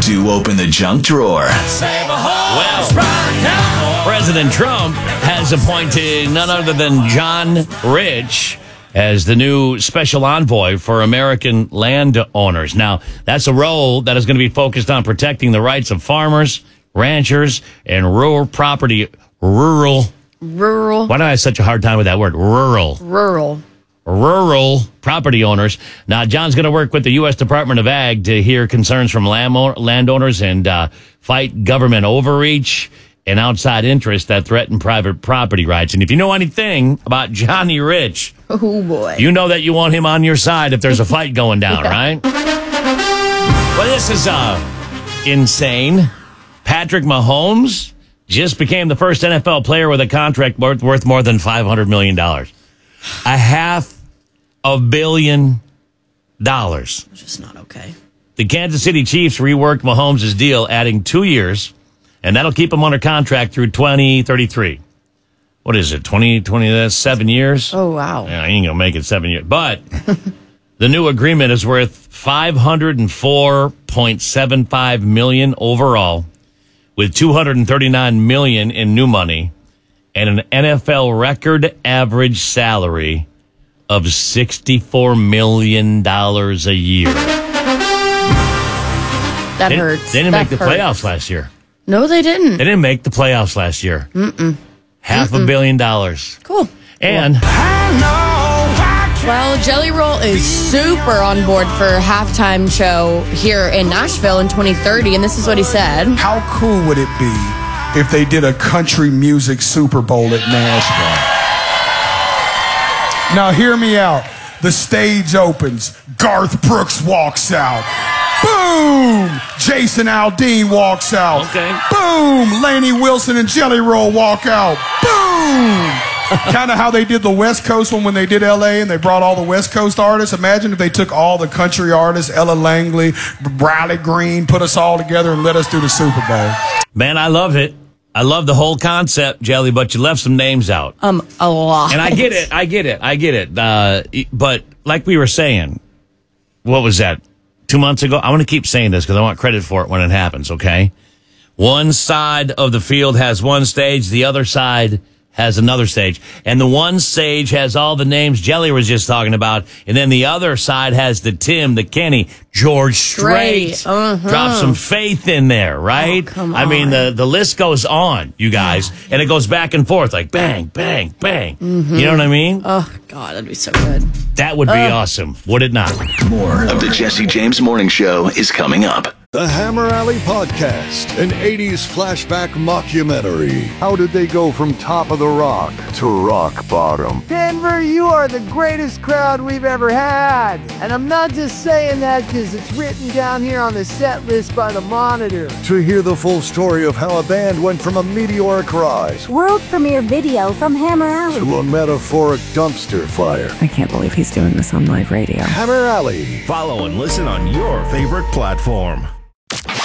to open the junk drawer. Well, President Trump has appointed none other than John Rich as the new special envoy for American landowners. Now, that's a role that is going to be focused on protecting the rights of farmers, ranchers, and rural. Why do I have such a hard time with that word? Rural property owners. Now, John's going to work with the U.S. Department of Ag to hear concerns from landowners and fight government overreach and outside interests that threaten private property rights. And if you know anything about Johnny Rich, oh boy, you know that you want him on your side if there's a fight going down, right? Well, this is insane. Patrick Mahomes just became the first NFL player with a contract worth more than $500 million. $500 million. Just not okay. The Kansas City Chiefs reworked Mahomes' deal, adding 2 years, and that'll keep him under contract through 2033. What is it, 2020? That's 7 years? Oh, wow. Yeah, he ain't going to make it 7 years. But the new agreement is worth $504.75 million overall, with $239 million in new money and an NFL record average salary of $64 million a year. That hurts. They didn't make the playoffs last year. No, they didn't. They didn't make the playoffs last year. $500 million. Cool. And well, Jelly Roll is super on board for a halftime show here in Nashville in 2030, and this is what he said. How cool would it be if they did a country music Super Bowl at Nashville? Now, hear me out. The stage opens. Garth Brooks walks out. Boom! Jason Aldean walks out. Okay. Boom! Lainey Wilson and Jelly Roll walk out. Boom! Kind of how they did the West Coast one when they did L.A. and they brought all the West Coast artists. Imagine if they took all the country artists, Ella Langley, Riley Green, put us all together and let us do the Super Bowl. man, I love it. I love the whole concept, Jelly, but you left some names out. A lot. And I get it. But like we were saying, what was that, 2 months ago? I want to keep saying this because I want credit for it when it happens, okay? One side of the field has one stage, the other side has another stage. And the one stage has all the names Jelly was just talking about, and then the other side has the Tim, the Kenny, George Strait. Drop some faith in there, right? Oh, come I mean, on. the list goes on, you guys, and it goes back and forth, like bang, bang, bang. You know what I mean? Oh, God, that'd be so good. That would be awesome, would it not? More of the Jesse James Morning Show is coming up. The Hammer Alley Podcast, an 80s flashback mockumentary. How did they go from top of the rock to rock bottom? Denver, you are the greatest crowd we've ever had. And I'm not just saying that because it's written down here on the set list by the Monitor. To hear the full story of how a band went from a meteoric rise World premiere video from Hammer Alley. to a metaphoric dumpster fire. I can't believe he's doing this on live radio. Hammer Alley. Follow and listen on your favorite platform.